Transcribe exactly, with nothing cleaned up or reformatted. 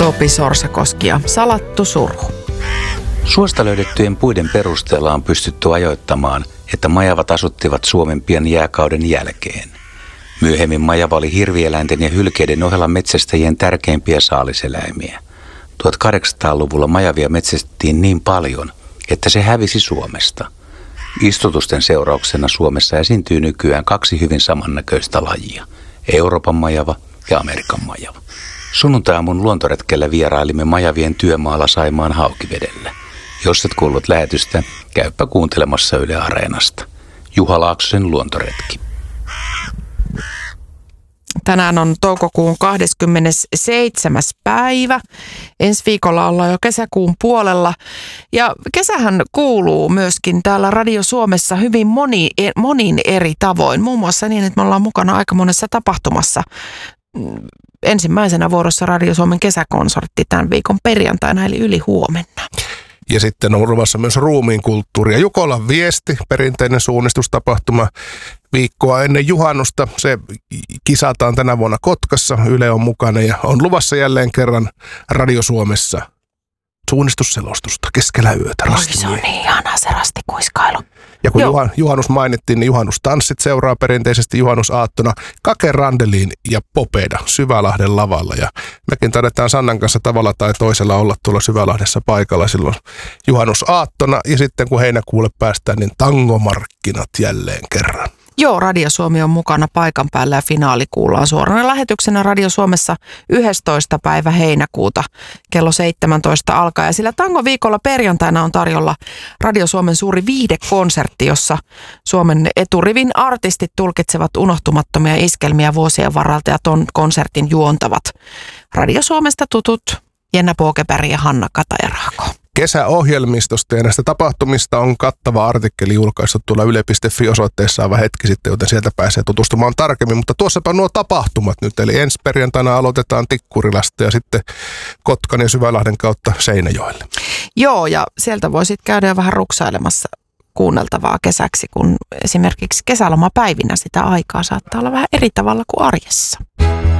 Topi Sorsakoski ja Salattu surhu. Suosta löydettyjen puiden perusteella on pystytty ajoittamaan, että majavat asuttivat Suomen pian jääkauden jälkeen. Myöhemmin majava oli hirvieläinten ja hylkeiden ohella metsästäjien tärkeimpiä saaliseläimiä. tuhatkahdeksansataaluvulla majavia metsästettiin niin paljon, että se hävisi Suomesta. Istutusten seurauksena Suomessa esiintyy nykyään kaksi hyvin samannäköistä lajia, Euroopan majava ja Amerikan majava. Sunnuntai-aamun luontoretkellä vierailimme majavien työmaalla Saimaan Haukivedellä. Jos et kuullut lähetystä, käypä kuuntelemassa Yle Areenasta. Juha Laaksosen luontoretki. Tänään on toukokuun kahdeskymmenesseitsemäs päivä. Ensi viikolla ollaan jo kesäkuun puolella. Ja kesähän kuuluu myöskin täällä Radio Suomessa hyvin moni, monin eri tavoin. Muun muassa niin, että me ollaan mukana aika monessa tapahtumassa. Ensimmäisenä vuorossa Radio Suomen kesäkonsertti tämän viikon perjantaina eli yli huomenna. Ja sitten on luvassa myös ruumiin kulttuuri. Ja Jukolan viesti, perinteinen suunnistustapahtuma viikkoa ennen juhannusta. Se kisataan tänä vuonna Kotkassa. Yle on mukana ja on luvassa jälleen kerran Radio Suomessa suunnistusselostusta keskellä yötä. Oi, se on niin ihanaa se rastikuiskailu. Ja kun Juhan, juhannus mainittiin, niin juhannustanssit seuraa perinteisesti juhannusaattona Kake Randelin ja Popeda Syvälahden lavalla. Ja mekin taidetaan Sannan kanssa tavalla tai toisella olla tuolla Syvälahdessa paikalla silloin juhannusaattona. Ja sitten kun heinäkuulle päästään, niin tangomarkkinat jälleen kerran. Joo, Radio Suomi on mukana paikan päällä ja finaali kuullaan suorana lähetyksenä Radio Suomessa yhdestoista päivä heinäkuuta kello seitsemäntoista alkaa. Ja sillä tangoviikolla perjantaina on tarjolla Radio Suomen suuri viihdekonsertti, jossa Suomen eturivin artistit tulkitsevat unohtumattomia iskelmiä vuosien varalta ja ton konsertin juontavat Radio Suomesta tutut Jenna Påkeberg ja Hanna Katajaraako. Kesäohjelmistosta ja näistä tapahtumista on kattava artikkeli julkaistu tuolla yle piste fi-osoitteessa aivan hetki sitten, joten sieltä pääsee tutustumaan tarkemmin. Mutta tuossapa nuo tapahtumat nyt, eli ensi perjantaina aloitetaan Tikkurilasta ja sitten Kotkan ja Syvälahden kautta Seinäjoelle. Joo, ja sieltä voi sitten käydä jo vähän ruksailemassa kuunneltavaa kesäksi, kun esimerkiksi kesälomapäivinä sitä aikaa saattaa olla vähän eri tavalla kuin arjessa.